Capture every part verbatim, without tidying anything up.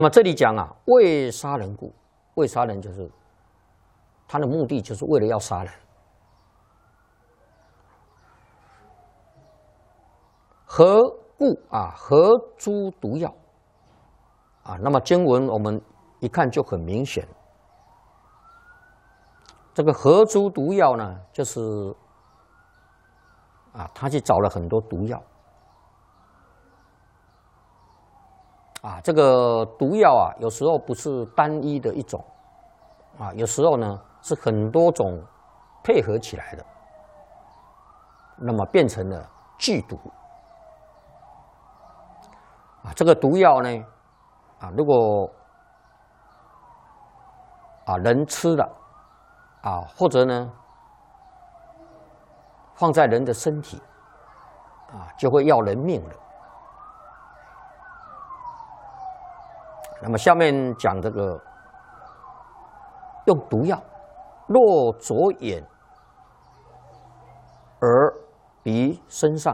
那么这里讲啊，为杀人故，为杀人就是他的目的就是为了要杀人。何故啊？何诸毒药啊？那么经文我们一看就很明显，这个何诸毒药呢，就是啊，他去找了很多毒药。啊，这个毒药啊，有时候不是单一的一种，啊，有时候呢是很多种配合起来的，那么变成了剧毒。啊，这个毒药呢，啊，如果啊人吃了，啊，或者呢放在人的身体，啊，就会要人命了。那么下面讲这个用毒药，若着眼、耳、鼻、身上、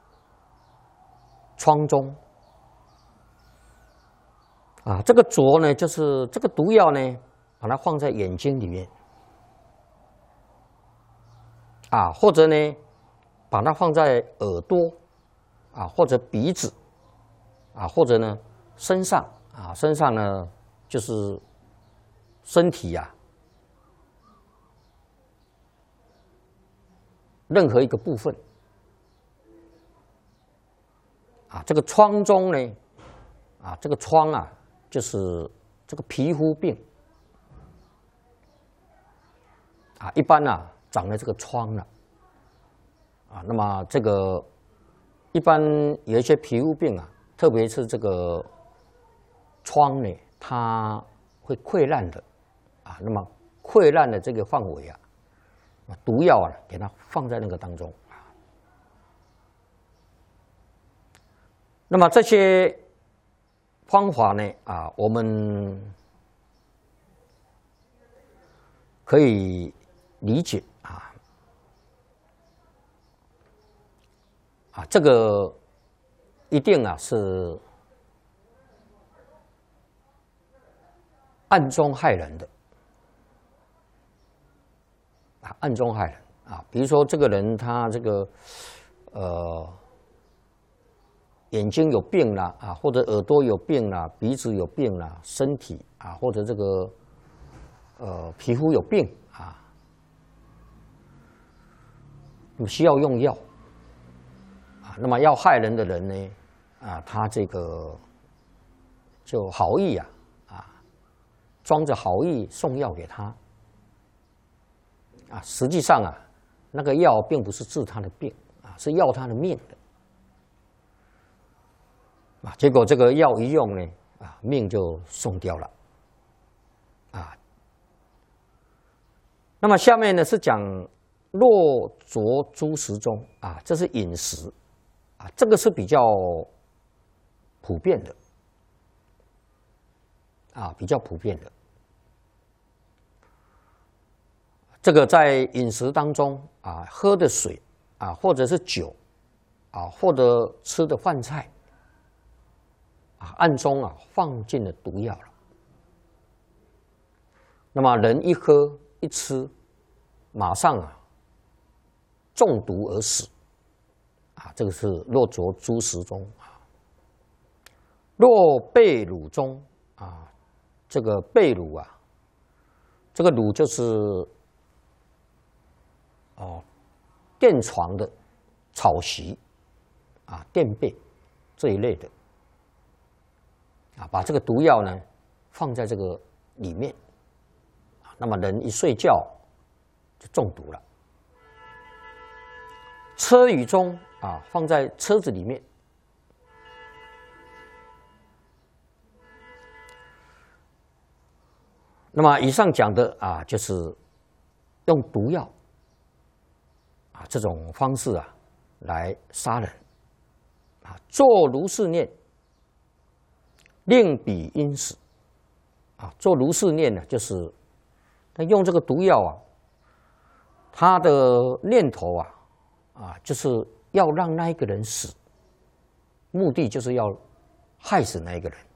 疮中，啊，这个着呢，就是这个毒药呢，把它放在眼睛里面，啊，或者呢，把它放在耳朵，啊，或者鼻子，啊，或者呢，身上。啊，身上呢就是身体呀、啊，任何一个部分啊，这个疮中呢，啊，这个疮啊，就是这个皮肤病啊，一般啊长了这个疮了啊，那么这个一般有一些皮肤病啊，特别是这个。疮呢，它会溃烂的，啊，那么溃烂的这个范围啊，毒药啊，给它放在那个当中啊。那么这些方法呢，啊，我们可以理解啊，啊，这个一定啊是。暗中害人的啊，暗中害人啊，比如说这个人他这个呃眼睛有病啦啊，或者耳朵有病啦，鼻子有病啦，身体啊或者这个呃皮肤有病啊，那么需要用药啊，那么要害人的人呢啊，他这个就好意啊。装着好意送药给他，啊，实际上啊，那个药并不是治他的病啊，是要他的命的，啊，结果这个药一用呢，啊，命就送掉了，啊。那么下面呢是讲若着诸食中啊，这是饮食啊，这个是比较普遍的。啊，比较普遍的，这个在饮食当中啊，喝的水啊，或者是酒啊，或者吃的饭菜啊，暗中啊放进了毒药了。那么人一喝一吃，马上啊中毒而死啊，这个是若着诸食中啊，若被卤中啊。这个被卤啊，这个卤就是哦垫床的草席啊，垫被这一类的啊，把这个毒药呢放在这个里面啊，那么人一睡觉就中毒了。车舆中啊，放在车子里面。那么以上讲的啊，就是用毒药啊这种方式啊来杀人啊，做如是念，令彼因死啊，做如是念呢，就是他用这个毒药啊，他的念头啊啊，就是要让那一个人死，目的就是要害死那一个人。